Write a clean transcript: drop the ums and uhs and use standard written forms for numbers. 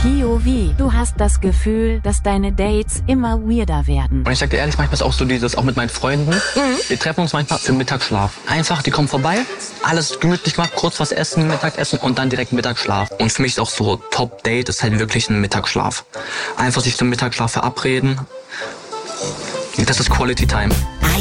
POV, du hast das Gefühl, dass deine Dates immer weirder werden. Und ich sag dir ehrlich, manchmal ist auch so dieses, auch mit meinen Freunden, wir treffen uns manchmal für Mittagsschlaf. Einfach, die kommen vorbei, alles gemütlich gemacht, kurz was essen, Mittagessen und dann direkt Mittagsschlaf. Und für mich ist auch so, Top-Date ist halt wirklich ein Mittagsschlaf. Einfach sich zum Mittagsschlaf verabreden, das ist Quality Time.